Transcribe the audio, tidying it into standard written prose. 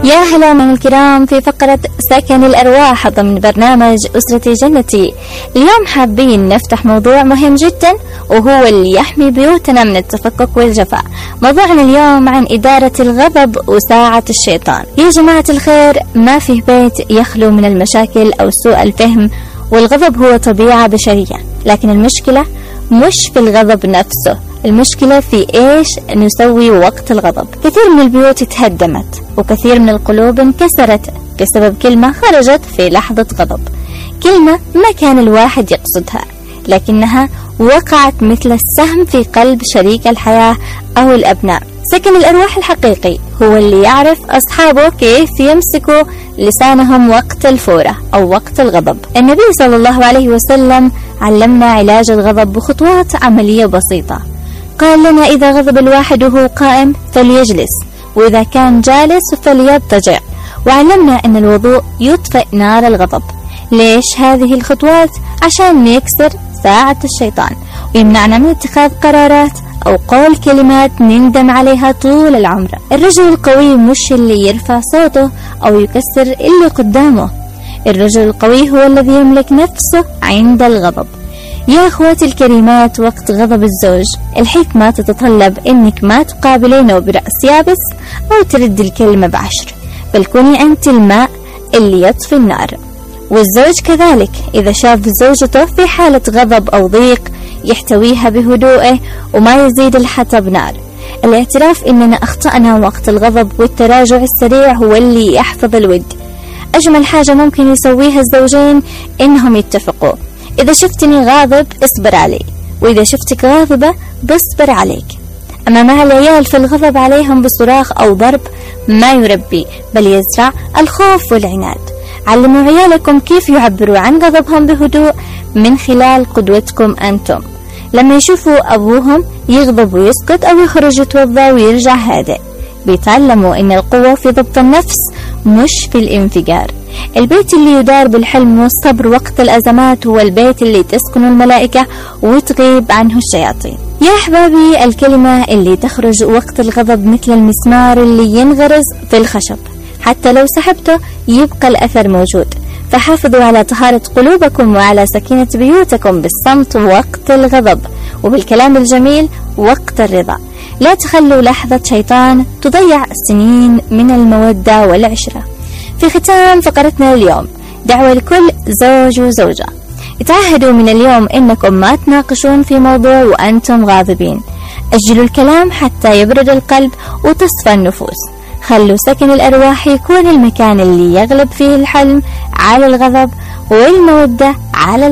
يا هلا من الكرام في فقرة سكن الأرواح ضمن برنامج أسرتي جنتي. اليوم حابين نفتح موضوع مهم جدا وهو اللي يحمي بيوتنا من التفكك والجفاء. موضوعنا اليوم عن إدارة الغضب وساعة الشيطان. يا جماعة الخير، ما فيه بيت يخلو من المشاكل أو سوء الفهم، والغضب هو طبيعة بشرية، لكن المشكلة مش في الغضب نفسه، المشكلة في إيش نسوي وقت الغضب. كثير من البيوت تهدمت وكثير من القلوب انكسرت بسبب كلمة خرجت في لحظة غضب، كلمة ما كان الواحد يقصدها لكنها وقعت مثل السهم في قلب شريك الحياة أو الأبناء. سكن الأرواح الحقيقي هو اللي يعرف أصحابه كيف يمسكوا لسانهم وقت الفورة أو وقت الغضب. النبي صلى الله عليه وسلم علمنا علاج الغضب بخطوات عملية بسيطة. قال لنا إذا غضب الواحد وهو قائم فليجلس، وإذا كان جالس فليضطجع، وعلمنا أن الوضوء يطفئ نار الغضب. ليش هذه الخطوات؟ عشان نكسر ساعة الشيطان ويمنعنا من اتخاذ قرارات أو قول كلمات نندم عليها طول العمر. الرجل القوي مش اللي يرفع صوته أو يكسر اللي قدامه، الرجل القوي هو الذي يملك نفسه عند الغضب. يا أخواتي الكريمات، وقت غضب الزوج الحكمة تتطلب أنك ما تقابلينه برأس يابس أو ترد الكلمة بعشر، بل كوني أنت الماء اللي يطفي النار. والزوج كذلك إذا شاف زوجته في حالة غضب أو ضيق يحتويها بهدوءه وما يزيد الحطب نار. الاعتراف إننا أخطأنا وقت الغضب والتراجع السريع هو اللي يحفظ الود. أجمل حاجة ممكن يسويها الزوجين إنهم يتفقوا، إذا شفتني غاضب اصبر علي، وإذا شفتك غاضبة بصبر عليك. أما مع العيال فالغضب عليهم بصراخ أو ضرب ما يربي بل يزرع الخوف والعناد. علموا عيالكم كيف يعبروا عن غضبهم بهدوء من خلال قدوتكم أنتم. لما يشوفوا أبوهم يغضب ويسكت أو يخرج يتوضى ويرجع هادئ، بيتعلموا إن القوة في ضبط النفس مش في الانفجار. البيت اللي يدار بالحلم والصبر وقت الأزمات هو البيت اللي تسكن الملائكة وتغيب عنه الشياطين. يا أحبابي، الكلمة اللي تخرج وقت الغضب مثل المسمار اللي ينغرز في الخشب، حتى لو سحبته يبقى الأثر موجود. فحافظوا على طهارة قلوبكم وعلى سكينة بيوتكم بالصمت وقت الغضب وبالكلام الجميل وقت الرضا. لا تخلوا لحظة شيطان تضيع سنين من المودة والعشرة. في ختام فقرتنا اليوم دعوة لكل زوج وزوجة، اتعهدوا من اليوم انكم ما تناقشون في موضوع وانتم غاضبين. اجلوا الكلام حتى يبرد القلب وتصفى النفوس. خلوا سكن الأرواح يكون المكان اللي يغلب فيه الحلم على الغضب والمودة على